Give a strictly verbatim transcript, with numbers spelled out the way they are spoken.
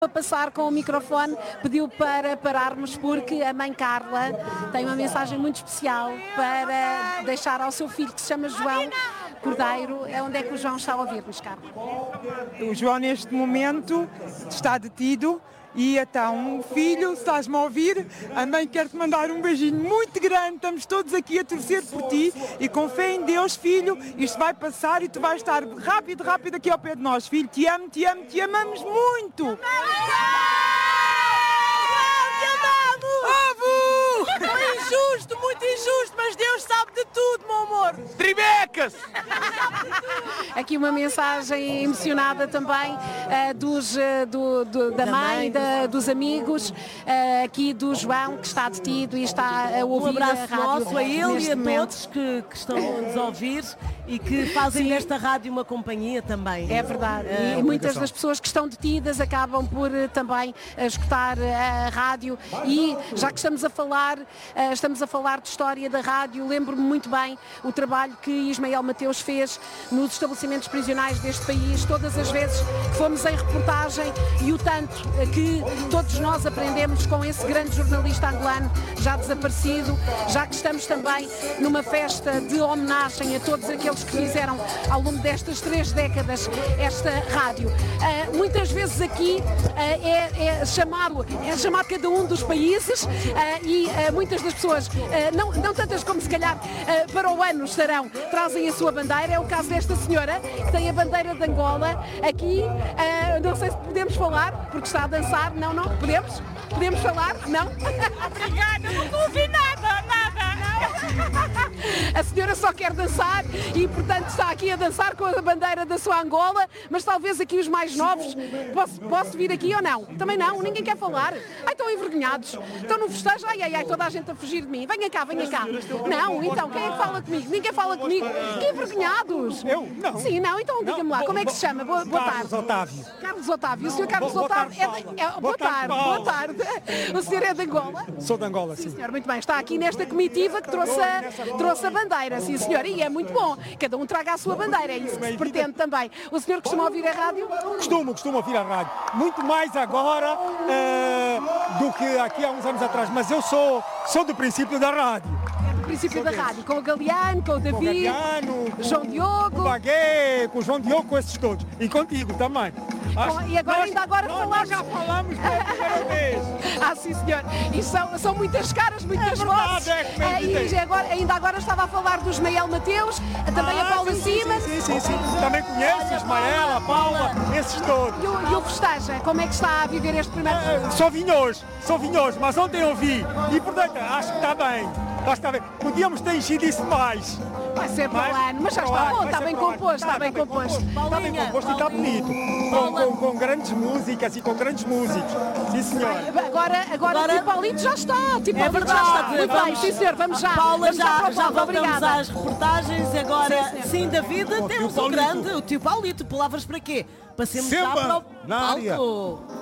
A passar com o microfone, pediu para pararmos porque a mãe Carla tem uma mensagem muito especial para deixar ao seu filho, que se chama João Cordeiro. É onde é que o João está a ouvir-nos, Carla? O João neste momento está detido e então, filho, estás-me a ouvir? A mãe quer-te mandar um beijinho muito grande, estamos todos aqui a torcer por ti e com fé em Deus, filho, isto vai passar e tu vais estar rápido, rápido aqui ao pé de nós, filho, te amo, te amo, te amamos muito! Ovo! Foi injusto, muito injusto, mas Deus sabe de tudo, meu amor! Tribecas! Aqui uma mensagem emocionada também uh, dos, uh, do, do, da, da mãe, mãe da, dos amigos, uh, aqui do João, que está detido e está a ouvir um abraço a rádio nosso a ele e a momento. todos que, que estão a nos ouvir e que fazem desta rádio uma companhia também. É verdade. É, e muitas das pessoas que estão detidas acabam por uh, também uh, escutar uh, a rádio e já que estamos a falar, uh, estamos a falar de história da rádio, lembro-me muito bem o trabalho que Ismael Mateus fez nos estabelecimentos prisionais deste país, todas as vezes que fomos em reportagem e o tanto que todos nós aprendemos com esse grande jornalista angolano já desaparecido, já que estamos também numa festa de homenagem a todos aqueles que fizeram ao longo destas três décadas esta rádio. Uh, muitas vezes aqui uh, é, é, chamado, é chamado cada um dos países uh, e uh, muitas das pessoas, uh, não, não tantas como se calhar uh, para o ano estarão, trazem a sua bandeira. É o caso desta senhora que tem a bandeira de Angola aqui. Uh, não sei se podemos falar, porque está a dançar. Não, não, podemos? Podemos falar? Não? Obrigada, não ouvi nada, nada. A senhora só quer dançar e, portanto, está aqui a dançar com a bandeira da sua Angola, mas talvez aqui os mais novos, posso, posso vir aqui ou não? Também não, ninguém quer falar. Ai, estão envergonhados, estão no festejo, ai, ai, ai, toda a gente a fugir de mim. Venha cá, venha cá. Não, então, quem é que fala comigo? Ninguém fala comigo. Que envergonhados. Eu? Não. Sim, não, então diga-me lá, como é que se chama? Boa, boa tarde. Carlos Otávio. Carlos Otávio. O senhor Carlos Boa Otávio tarde, é, de, é boa tarde, boa tarde. O senhor é de Angola? Sou de Angola, sim. Sim, senhor, muito bem. Está aqui nesta comitiva que trouxe a, trouxe a bandeira, sim, senhor. E é muito bom. Cada um traga a sua bandeira, é isso que se pretende também. O senhor costuma ouvir a rádio? Costumo, costumo ouvir a rádio. Muito mais agora eh, do que aqui há uns anos atrás. Mas eu sou, sou do princípio da rádio. Do princípio da rádio. Com o Galeano, com o Com o David, Gaviano, com João Diogo. com o Bagué, com o João Diogo, com esses todos. E contigo também. Bom, e agora, Nós- ainda agora nós, falamos. nós já falamos pela primeira vez. Ah, sim, senhor. E são, são muitas caras, muitas É verdade, vozes. é como é que e tem. já agora, ainda agora estava a falar do Ismael Mateus, também Ah, a Paula sim, sim, Simas. Sim, sim, sim. Também conheço Ismael, a Paula, esses todos. E o, e o Festeja, como é que está a viver este primeiro? Eh, Só vinhos, só vinhos, mas ontem ouvi. E portanto, acho que está bem. Acho que está bem. Podíamos ter enchido isso mais. Vai ser para o Mas- ano, mas já para o está ano, bom, vai está ser bem para o ano. composto, está bem composto. Está bem Paulinha, composto e está Paulinha. bonito. Com, Paula. com, com grandes músicas e com grandes músicos. Sim, senhor. Agora, agora, Agora- o Tio Paulito já está, o Tio É Paulito já verdade, está. Muito bem, vamos- sim senhor, vamos já. Paula, vamos já, para o já palco, voltamos obrigada. às reportagens. Agora, Sim, sim, David, tio temos um Paulito. grande, o tio Paulito. Palavras para quê? Passemos já Sempre para o na área. palco.